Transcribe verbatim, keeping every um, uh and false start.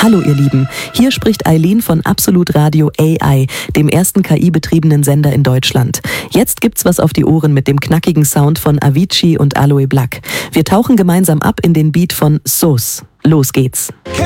Hallo ihr Lieben, hier spricht Eileen von Absolut Radio A I, dem ersten K I-betriebenen Sender in Deutschland. Jetzt gibt's was auf die Ohren mit dem knackigen Sound von Avicii und Aloe Blacc. Wir tauchen gemeinsam ab in den Beat von Sauce. Los geht's.